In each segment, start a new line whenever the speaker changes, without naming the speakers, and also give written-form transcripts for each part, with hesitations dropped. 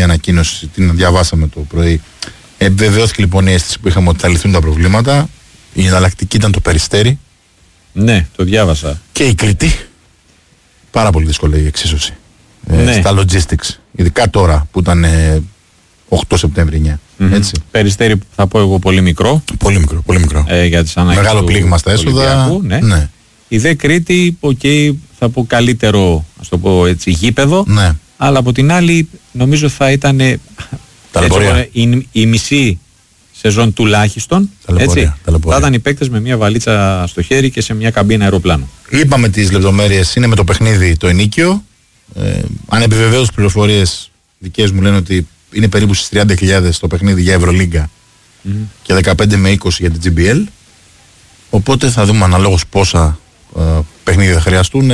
μια ανακοίνωση, την διαβάσαμε το πρωί. Βεβαιώθηκε λοιπόν η αίσθηση που είχαμε ότι θα λυθούν τα προβλήματα. Η εναλλακτική ήταν το Περιστέρι.
Ναι, το διάβασα.
Και η Κρήτη. Πάρα πολύ δύσκολη η εξίσωση.
Ναι.
Στα logistics. Ειδικά τώρα που ήταν 8 Σεπτέμβρη 9. Έτσι.
Περιστέρι, θα πω εγώ, πολύ μικρό.
Πολύ μικρό, πολύ μικρό.
Για τις ανάγκες
μεγάλο
του
πλήγμα στα έσοδα.
Ναι.
Ναι.
Η δε Κρήτη, θα πω καλύτερο, ας το πω έτσι, γήπεδο.
Ναι.
Αλλά από την άλλη, νομίζω θα ήταν η μισή σεζόν τουλάχιστον. Έτσι. Θα ήταν οι παίκτες με μια βαλίτσα στο χέρι και σε μια καμπίνα αεροπλάνου.
Είπαμε τις λεπτομέρειες, είναι με το παιχνίδι το ενίκιο. Αν επιβεβαίω τις πληροφορίες δικές μου λένε ότι είναι περίπου στις 30.000 το παιχνίδι για Ευρωλίγκα και 15 με 20 για την GBL. Οπότε θα δούμε αναλόγως πόσα παιχνίδια θα χρειαστούν.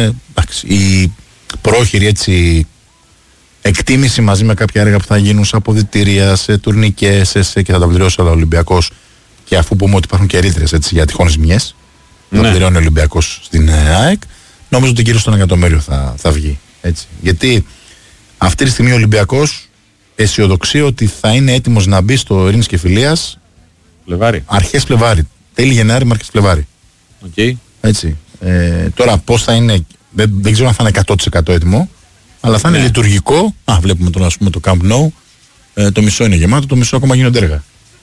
Η πρόχειρη έτσι εκτίμηση μαζί με κάποια έργα που θα γίνουν σε αποδυτήρια, σε τουρνικές, και θα τα πληρώσει όλα ο Ολυμπιακός. Και αφού πούμε ότι υπάρχουν και ρήτρες για τυχόν ζημιές, θα πληρώνει ο Ολυμπιακός στην ΑΕΚ, νομίζω ότι γύρω στον εκατομμύριο θα βγει. Έτσι. Γιατί αυτή τη στιγμή ο Ολυμπιακός αισιοδοξεί ότι θα είναι έτοιμος να μπει στο Ειρήνης και Φιλίας αρχές Φλεβάρι. Τέλη Γενάρη με αρχές Φλεβάρι.
Okay.
Έτσι. Τώρα πώς θα είναι, δεν ξέρω αν θα είναι 100% έτοιμο, αλλά θα είναι λειτουργικό. Βλέπουμε τώρα, ας πούμε, το Camp Nou. Το μισό είναι γεμάτο, το μισό ακόμα γίνονται έργα.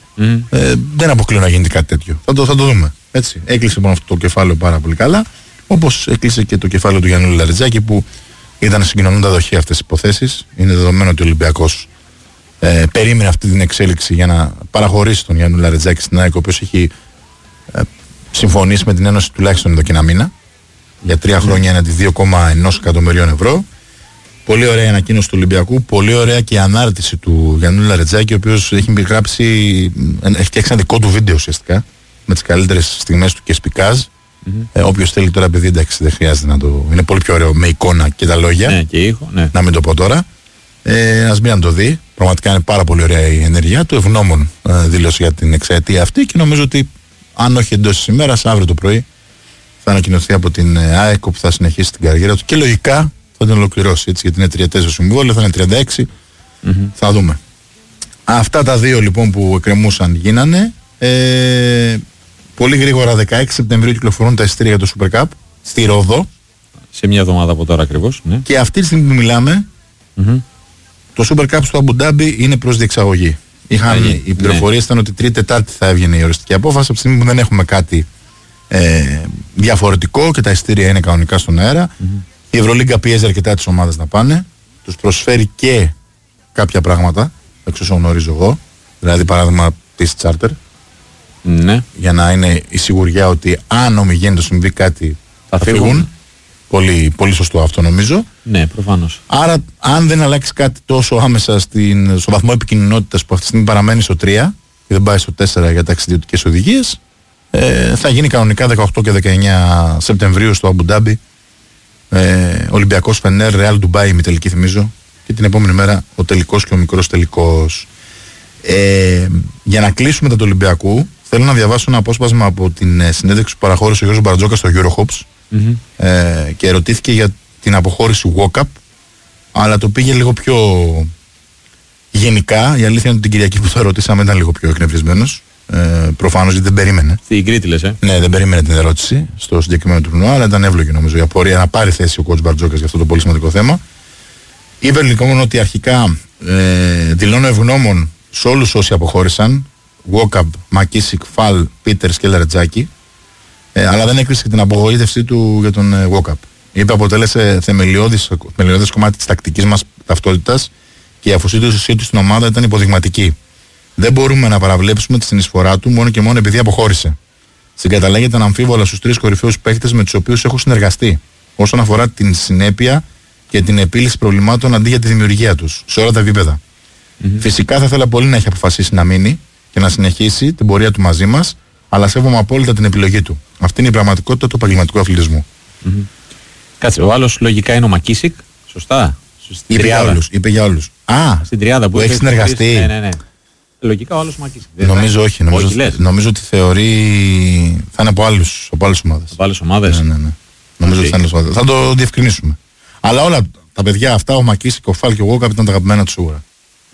Δεν αποκλείω να γίνει κάτι τέτοιο. Θα το δούμε. Έτσι. Έκλεισε λοιπόν αυτό το κεφάλαιο πάρα πολύ καλά. Όπως έκλεισε και το κεφάλαιο του Γιαννούλη Λαριτζάκη, που ήταν συγκοινωνούντα δοχεία αυτές τις υποθέσεις. Είναι δεδομένο ότι ο Ολυμπιακός περίμενε αυτή την εξέλιξη για να παραχωρήσει τον Γιαννούλη Λαριτζάκη στην ΑΕΚ, ο οποίος έχει συμφωνήσει με την Ένωση τουλάχιστον εδώ και ένα μήνα για 3 χρόνια έναντι 2,1 εκατομμυρίων ευρώ. Πολύ ωραία η ανακοίνωση του Ολυμπιακού, πολύ ωραία και η ανάρτηση του Γιαννούλη Λαριτζάκη, ο οποίος έχει φτιάξει ένα δικό του βίντεο ουσιαστικά με τις καλύτερες στιγμές του και σπικάζ. Όποιος θέλει τώρα, παιδί, εντάξει, δεν χρειάζεται να το. Είναι πολύ πιο ωραίο με εικόνα και τα λόγια.
Ναι, και ήχο, ναι.
Να μην το πω τώρα. Ας μπει να το δει. Πραγματικά είναι πάρα πολύ ωραία η ενέργειά του. Ευγνώμων δήλωση για την εξαετία αυτή και νομίζω ότι αν όχι εντός της ημέρας, αύριο το πρωί θα ανακοινωθεί από την ΑΕΚ που θα συνεχίσει την καριέρα του και λογικά θα την ολοκληρώσει. Έτσι, γιατί είναι τριετές το συμβόλαιο, θα είναι 36. Θα δούμε. Αυτά τα δύο λοιπόν που εκκρεμούσαν γίνανε. Πολύ γρήγορα 16 Σεπτεμβρίου κυκλοφορούν τα εισιτήρια για το Super Cup στη Ρόδο.
Σε μια εβδομάδα από τώρα ακριβώς. Ναι.
Και αυτή τη στιγμή που μιλάμε, το Super Cup στο Αμπουντάμπι είναι προς διεξαγωγή. Οι πληροφορίες ήταν ότι Τρίτη-Τετάρτη θα έβγαινε η οριστική απόφαση. Από τη στιγμή που δεν έχουμε κάτι διαφορετικό και τα εισιτήρια είναι κανονικά στον αέρα, η Ευρωλίγκα πιέζει αρκετά τις ομάδες να πάνε. Τους προσφέρει και κάποια πράγματα, εξ όσων γνωρίζω εγώ. Δηλαδή, παράδειγμα, της Charter.
Ναι.
Για να είναι η σιγουριά ότι αν ομιγέννητο συμβεί κάτι θα φύγουν. Πολύ, πολύ σωστό αυτό νομίζω.
Ναι, προφανώς.
Άρα, αν δεν αλλάξει κάτι τόσο άμεσα στο βαθμό επικοινωνότητας που αυτή τη στιγμή παραμένει στο 3 και δεν πάει στο 4 για ταξιδιωτικές οδηγίες, θα γίνει κανονικά 18 και 19 Σεπτεμβρίου στο Αμπουντάμπι. Ολυμπιακός Φενέρ, Ρεάλ Ντουμπάι, ημιτελική θυμίζω. Και την επόμενη μέρα ο τελικός και ο μικρός τελικός. Για να κλείσουμε τα του Ολυμπιακού, θέλω να διαβάσω ένα απόσπασμα από την συνέντευξη που παραχώρησε ο Γιώργος Μπαρτζόκας στο Eurohoops και ερωτήθηκε για την αποχώρηση Walkup, αλλά το πήγε λίγο πιο γενικά. Η αλήθεια είναι ότι την Κυριακή που το ρωτήσαμε ήταν λίγο πιο εκνευρισμένος. Προφανώς γιατί δεν περίμενε.
Στην Κρήτη λες,
Ναι, δεν περίμενε την ερώτηση στο συγκεκριμένο τουρνουά, αλλά ήταν εύλογη νομίζω η απορία να πάρει θέση ο coach Μπαρτζόκας για αυτό το πολύ σημαντικό θέμα. Είπε λοιπόν ότι αρχικά δηλώνω ευγνώμων σε όλους όσοι αποχώρησαν, Walkup, Μακίσικ, Φαλ, Πίτερς και Λαρετζάκη, αλλά δεν έκλεισε και την απογοήτευσή του για τον Walkup. Είπε αποτέλεσε θεμελιώδης κομμάτι της τακτικής μας ταυτότητας και η αφοσίωσή του στην ομάδα ήταν υποδειγματική. Δεν μπορούμε να παραβλέψουμε τη συνεισφορά του μόνο και μόνο επειδή αποχώρησε. Συγκαταλέγεται αναμφίβολα στους 3 κορυφαίους παίκτες με τους οποίους έχω συνεργαστεί, όσον αφορά την συνέπεια και την επίλυση προβλημάτων αντί για τη δημιουργία τους, σε όλα τα επίπεδα. Φυσικά θα ήθελα πολύ να έχει αποφασίσει να μείνει και να συνεχίσει την πορεία του μαζί μας, αλλά σέβομαι απόλυτα την επιλογή του. Αυτή είναι η πραγματικότητα του επαγγελματικού αθλητισμού.
Κάτσε, ο άλλος λογικά είναι ο Μακίσικ, σωστά.
Είπε για όλους.
Στην τριάδα που
έχει συνεργαστεί.
Ναι. Λογικά ο άλλος Μακίσικ.
Νομίζω όχι. Νομίζω ότι θεωρεί θα είναι από άλλες ομάδες.
Από άλλες ομάδες.
Ναι. Νομίζω ότι θα είναι. Θα το διευκρινίσουμε. Αλλά όλα τα παιδιά αυτά, ο Μακίσικ, ο Φαλ και ο Walkup ήταν τα αγαπημένα του σίγουρα.